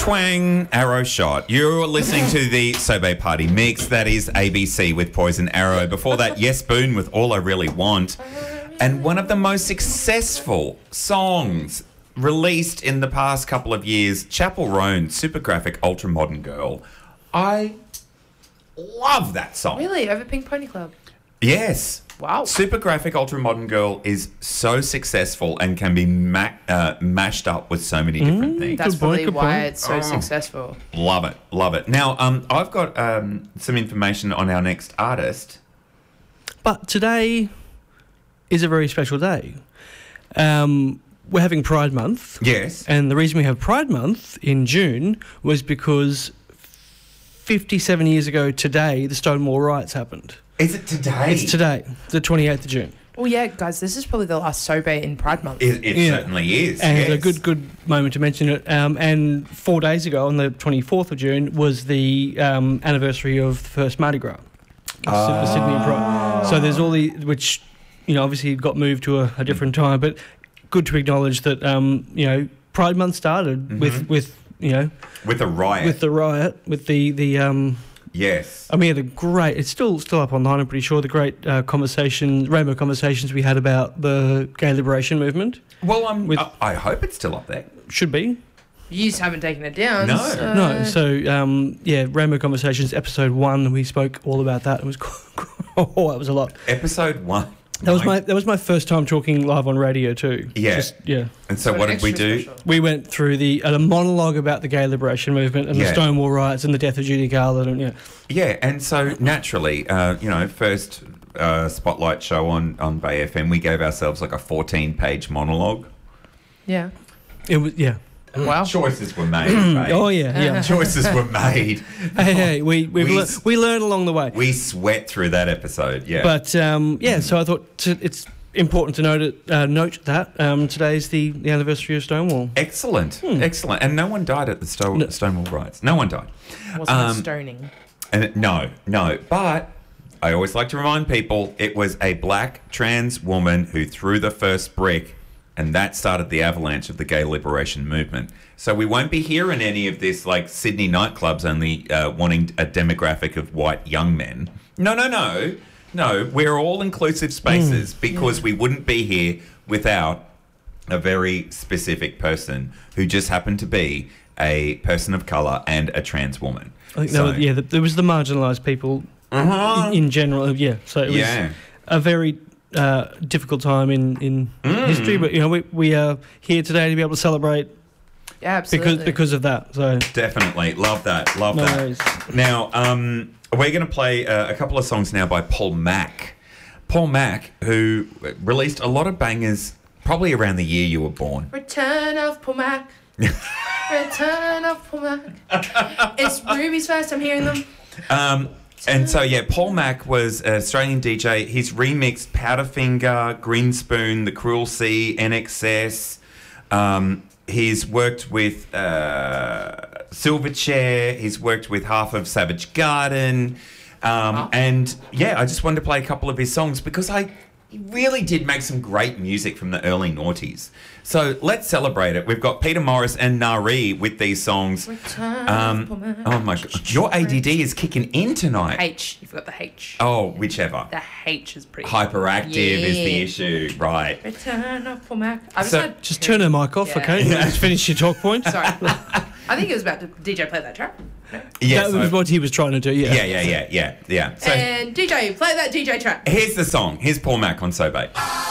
Twang, arrow shot. You're listening to the Sobe Party Mix. That is ABC with Poison Arrow. Before that, Yes Boone with All I Really Want. And one of the most successful songs released in the past couple of years, Chapel Roan, Super Graphic Ultra Modern Girl. I love that song. Really? Over Pink Pony Club? Yes. Wow. Super Graphic Ultra Modern Girl is so successful and can be mashed up with so many different things. That's probably good why point. it's so successful. Love it, love it. Now, I've got some information on our next artist. But today is a very special day. We're having Pride Month. Yes. And the reason we have Pride Month in June was because 57 years ago today, the Stonewall riots happened. Is it today? It's today, the 28th of June. Well, yeah, guys, this is probably the last Sobe in Pride Month. It Yeah. certainly is. And yes. a good moment to mention it. And 4 days ago, on the 24th of June, was the anniversary of the first Mardi Gras, the Sydney Pride. So there's all the, which, obviously got moved to a different time, but good to acknowledge that, Pride Month started with with a riot. with the riot, with the yes. I mean, it's still up online, I'm pretty sure, the great rainbow conversations we had about the gay liberation movement. Well, I hope it's still up there. Should be. You just haven't taken it down. No. No, so, Rainbow Conversations, episode 1, we spoke all about that. It was, that was a lot. Episode 1. That was my first time talking live on radio too. Yeah. And so So what did we extra do? special. We went through a monologue about the gay liberation movement and the Yeah. Stonewall riots and the death of Judy Garland and Yeah, and so naturally, first spotlight show on Bay FM, we gave ourselves like a 14-page monologue. Yeah. it was Wow. Choices were made. mate. Oh yeah. Choices were made. Hey, we learned along the way. We sweat through that episode. Yeah. But so I thought it's important to note that today's the anniversary of Stonewall. Excellent. And no one died at the Stonewall riots. No one died. Wasn't a stoning. And no. But I always like to remind people it was a black trans woman who threw the first brick, and that started the avalanche of the gay liberation movement. So we won't be hearing any of this like Sydney nightclubs only wanting a demographic of white young men. No. We're all inclusive spaces because we wouldn't be here without a very specific person who just happened to be a person of colour and a trans woman. I think there was the marginalised people in general. Yeah, so it was a very difficult time in history, but we are here today to be able to celebrate. Yeah, absolutely. Because of that. So definitely love that. No worries. Now we're going to play a couple of songs now by Paul Mac. Paul Mac, who released a lot of bangers probably around the year you were born. Return of Paul Mac. Return of Paul Mac. It's Ruby's first time hearing them. And so, Paul Mac was an Australian DJ. He's remixed Powderfinger, Green Spoon, The Cruel Sea, NXS. He's worked with Silverchair. He's worked with half of Savage Garden. And, I just wanted to play a couple of his songs because he really did make some great music from the early noughties. So let's celebrate it. We've got Peter Morris and Nari with these songs. Oh my God. Your ADD is kicking in tonight. H. You forgot the H. Oh, whichever. The H is pretty. Hyperactive is the issue. Right. Return of Paul Mac. Just turn her mic off, okay? Just finish your talk point. Sorry. I think it was about to DJ play that track. No? Yes. That was what he was trying to do, Yeah. So And DJ, play that DJ track. here's the song. Here's Paul Mac on So Bait.